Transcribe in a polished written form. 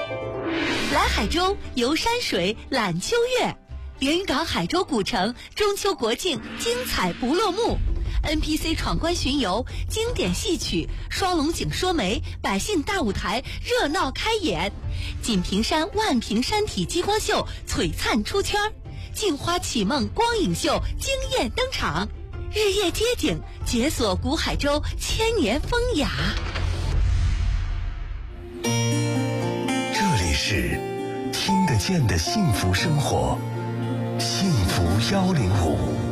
来海州游山水览秋月，连云港海州古城中秋国庆精彩不落幕。NPC 闯关巡游，经典戏曲，双龙井说媒，百姓大舞台热闹开演。锦屏山万屏山体激光秀璀璨出圈，镜花启梦光影秀惊艳登场。日夜街景，解锁古海州千年风雅。 这里是听得见的幸福生活，幸福105。